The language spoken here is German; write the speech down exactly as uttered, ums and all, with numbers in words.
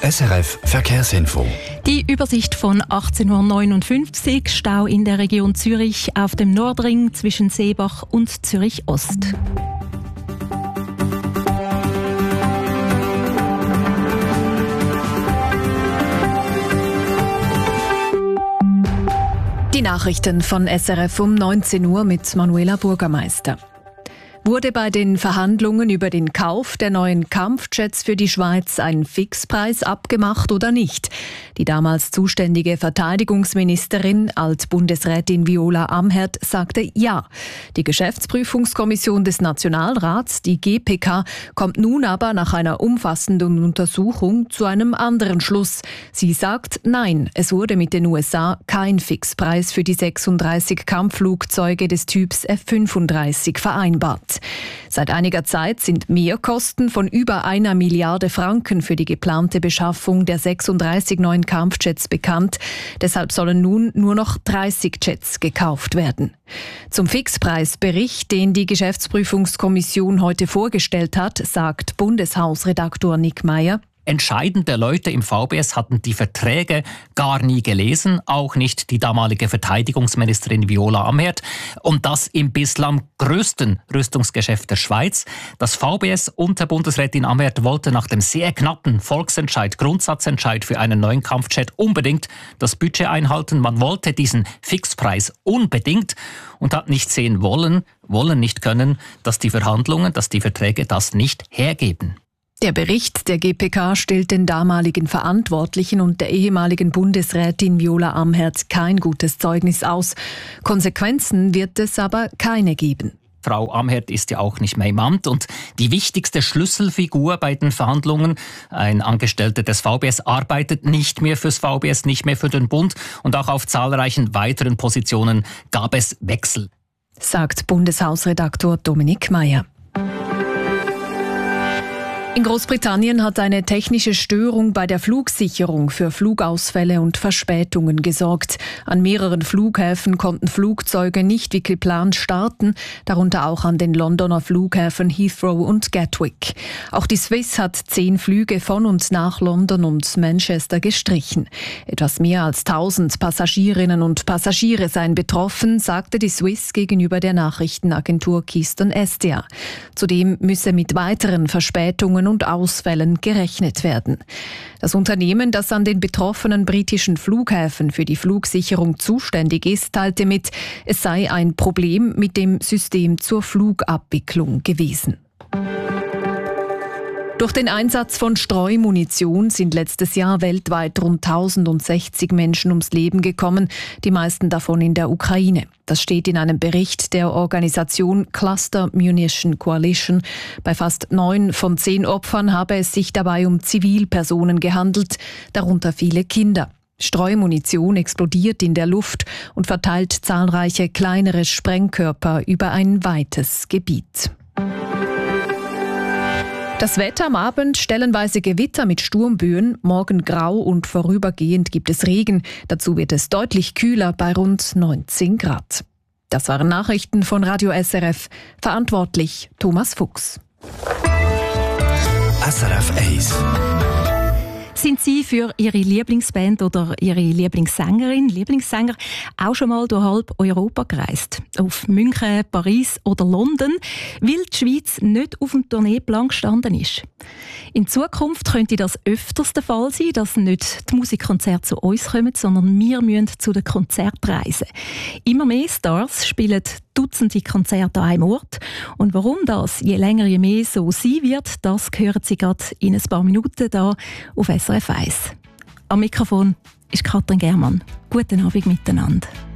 S R F Verkehrsinfo. Die Übersicht von achtzehn Uhr neunundfünfzig, Stau in der Region Zürich auf dem Nordring zwischen Seebach und Zürich Ost. Die Nachrichten von S R F um neunzehn Uhr mit Manuela Burgermeister. Wurde bei den Verhandlungen über den Kauf der neuen Kampfjets für die Schweiz ein Fixpreis abgemacht oder nicht? Die damals zuständige Verteidigungsministerin, Altbundesrätin Viola Amherd, sagte ja. Die Geschäftsprüfungskommission des Nationalrats, die G P K, kommt nun aber nach einer umfassenden Untersuchung zu einem anderen Schluss. Sie sagt nein, es wurde mit den U S A kein Fixpreis für die sechsunddreißig Kampfflugzeuge des Typs F fünfunddreißig vereinbart. Seit einiger Zeit sind Mehrkosten von über einer Milliarde Franken für die geplante Beschaffung der sechsunddreißig neuen Kampfjets bekannt. Deshalb sollen nun nur noch dreißig Jets gekauft werden. Zum Fixpreisbericht, den die Geschäftsprüfungskommission heute vorgestellt hat, sagt Bundeshausredaktor Nick Meyer: Entscheidende Leute im V B S hatten die Verträge gar nie gelesen, auch nicht die damalige Verteidigungsministerin Viola Amherd. Und das im bislang größten Rüstungsgeschäft der Schweiz. Das V B S unter Bundesrätin Amherd wollte nach dem sehr knappen Volksentscheid, Grundsatzentscheid für einen neuen Kampfjet unbedingt das Budget einhalten. Man wollte diesen Fixpreis unbedingt und hat nicht sehen wollen, wollen nicht können, dass die Verhandlungen, dass die Verträge das nicht hergeben. Der Bericht der G P K stellt den damaligen Verantwortlichen und der ehemaligen Bundesrätin Viola Amherd kein gutes Zeugnis aus. Konsequenzen wird es aber keine geben. Frau Amherd ist ja auch nicht mehr im Amt und die wichtigste Schlüsselfigur bei den Verhandlungen, ein Angestellter des V B S, arbeitet nicht mehr fürs V B S, nicht mehr für den Bund und auch auf zahlreichen weiteren Positionen gab es Wechsel, sagt Bundeshausredaktor Dominik Meyer. In Großbritannien hat eine technische Störung bei der Flugsicherung für Flugausfälle und Verspätungen gesorgt. An mehreren Flughäfen konnten Flugzeuge nicht wie geplant starten, darunter auch an den Londoner Flughäfen Heathrow und Gatwick. Auch die Swiss hat zehn Flüge von und nach London und Manchester gestrichen. Etwas mehr als tausend Passagierinnen und Passagiere seien betroffen, sagte die Swiss gegenüber der Nachrichtenagentur Keystone Estia. Zudem müsse mit weiteren Verspätungen und Ausfällen gerechnet werden. Das Unternehmen, das an den betroffenen britischen Flughäfen für die Flugsicherung zuständig ist, teilte mit, es sei ein Problem mit dem System zur Flugabwicklung gewesen. Durch den Einsatz von Streumunition sind letztes Jahr weltweit rund tausendsechzig Menschen ums Leben gekommen, die meisten davon in der Ukraine. Das steht in einem Bericht der Organisation Cluster Munition Coalition. Bei fast neun von zehn Opfern habe es sich dabei um Zivilpersonen gehandelt, darunter viele Kinder. Streumunition explodiert in der Luft und verteilt zahlreiche kleinere Sprengkörper über ein weites Gebiet. Das Wetter am Abend, stellenweise Gewitter mit Sturmböen, morgen grau und vorübergehend gibt es Regen. Dazu wird es deutlich kühler bei rund neunzehn Grad. Das waren Nachrichten von Radio S R F. Verantwortlich Thomas Fuchs. S R F eins. Sind Sie für Ihre Lieblingsband oder Ihre Lieblingssängerin, Lieblingssänger auch schon mal durch halb Europa gereist? Auf München, Paris oder London, weil die Schweiz nicht auf dem Tourneeplan gestanden ist? In Zukunft könnte das öfters der Fall sein, dass nicht die Musikkonzerte zu uns kommen, sondern wir müssen zu den Konzerten reisen. Immer mehr Stars spielen Dutzende Konzerte an einem Ort. Und warum das je länger, je mehr so sein wird, das hören Sie gerade in ein paar Minuten hier auf S R F eins. Am Mikrofon ist Katrin Germann. Guten Abend miteinander.